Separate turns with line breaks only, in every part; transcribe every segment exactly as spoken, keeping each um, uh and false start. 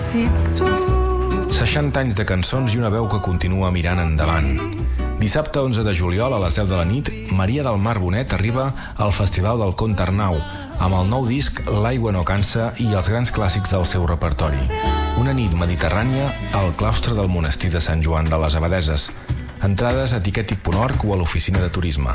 seixanta anys de cançons i una veu que continua mirant endavant. Dissabte onze de juliol a les deu de la nit, Maria del Mar Bonet arriba al Festival del Conte Arnau amb el nou disc L'aigua no cansa i els grans clàssics del seu repertori. Una nit mediterrània al claustre del monestir de Sant Joan de les Abadeses. Entrades a tiquetic punt org o a l'oficina de turisme.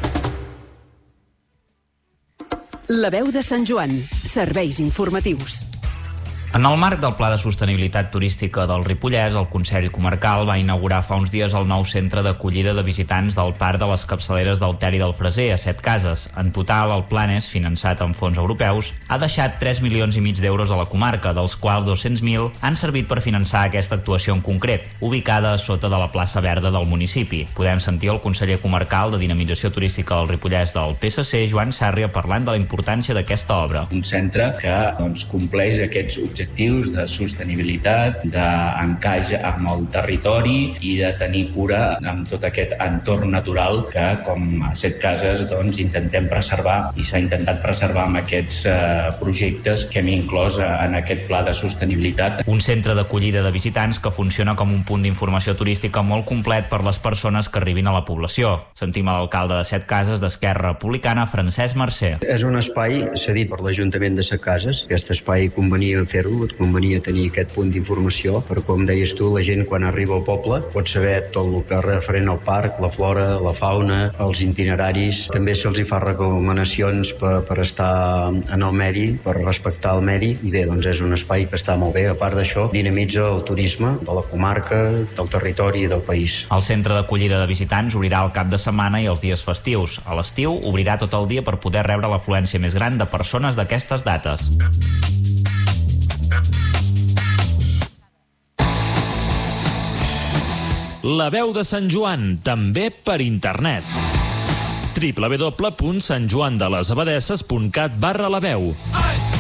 La veu de Sant Joan. Serveis informatius.
En el marc del Pla de Sostenibilitat Turística del Ripollès, el Consell Comarcal va inaugurar fa uns dies el nou centre d'acollida de visitants del Parc de les Capçaleres del Ter i del Freser, a Setcases. En total, el Planes, finançat amb fons europeus, ha deixat tres milions i mig d'euros a la comarca, dels quals dos-cents mil han servit per finançar aquesta actuació en concret, ubicada a sota de la plaça Verda del municipi. Podem sentir el conseller comarcal de Dinamització Turística del Ripollès del P S C, Joan Sàrria, parlant de la importància d'aquesta obra.
Un centre que doncs, compleix aquests objectius de sostenibilitat, d'encaix amb el territori i de tenir cura amb tot aquest entorn natural que, com a Setcases, doncs, intentem preservar i s'ha intentat preservar amb aquests eh, projectes que hem inclòs en aquest pla de sostenibilitat.
Un centre d'acollida de visitants que funciona com un punt d'informació turística molt complet per les persones que arribin a la població. Sentim a l'alcalde de Setcases d'Esquerra Republicana, Francesc Mercè.
És un espai cedit per l'Ajuntament de Setcases. Aquest espai convenia fer-ho, et convenia tenir aquest punt d'informació, però com deies tu, la gent quan arriba al poble pot saber tot el que és referent al parc, la flora, la fauna, els itineraris. També se'ls hi fa recomanacions per, per estar en el medi, per respectar el medi, i bé, doncs és un espai que està molt bé. A part d'això, dinamitza el turisme de la comarca, del territori i del país.
El centre d'acollida de visitants obrirà el cap de setmana i els dies festius. A l'estiu obrirà tot el dia per poder rebre l'afluència més gran de persones d'aquestes dates.
La veu de Sant Joan, també per internet. w w w punt sant joan de les abadesses punt cat barra la veu.